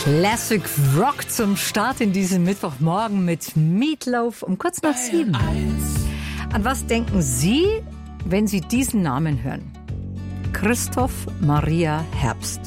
Classic Rock zum Start in diesem Mittwochmorgen mit Meatloaf um kurz nach 7. An was denken Sie, wenn Sie diesen Namen hören? Christoph Maria Herbst.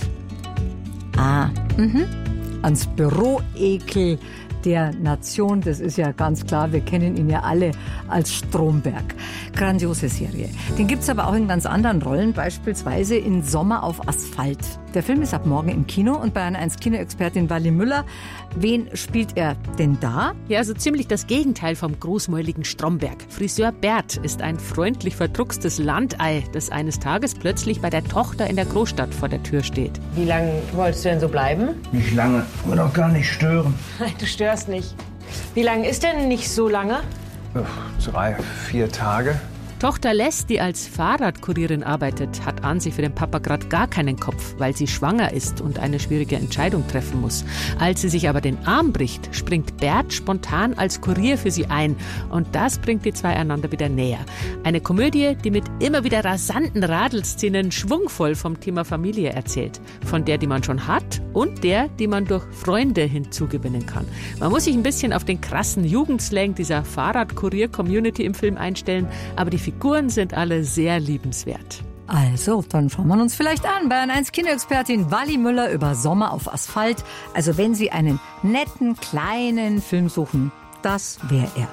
Ans Büroekel der Nation, das ist ja ganz klar, wir kennen ihn ja alle als Stromberg. Grandiose Serie. Den gibt es aber auch in ganz anderen Rollen, beispielsweise in Sommer auf Asphalt. Der Film ist ab morgen im Kino und bei einer 1-Kino-Expertin Wally Müller. Wen spielt er denn da? Ja, also ziemlich das Gegenteil vom großmäuligen Stromberg. Friseur Bert ist ein freundlich verdruckstes Landei, das eines Tages plötzlich bei der Tochter in der Großstadt vor der Tür steht. Wie lange wolltest du denn so bleiben? Nicht lange, aber doch gar nicht stören. Du störst nicht. Wie lange ist denn nicht so lange? 3, 4 Tage. Tochter Les, die als Fahrradkurierin arbeitet, hat an sich für den Papa gerade gar keinen Kopf, weil sie schwanger ist und eine schwierige Entscheidung treffen muss. Als sie sich aber den Arm bricht, springt Bert spontan als Kurier für sie ein. Und das bringt die zwei einander wieder näher. Eine Komödie, die mit immer wieder rasanten Radelszenen schwungvoll vom Thema Familie erzählt. Von der, die man schon hat und der, die man durch Freunde hinzugewinnen kann. Man muss sich ein bisschen auf den krassen Jugendslang dieser Fahrradkurier-Community im Film einstellen, aber die Figuren sind alle sehr liebenswert. Also, dann schauen wir uns vielleicht an bei einer 1-Kino-Expertin Wally Müller über Sommer auf Asphalt. Also wenn Sie einen netten, kleinen Film suchen, das wäre er.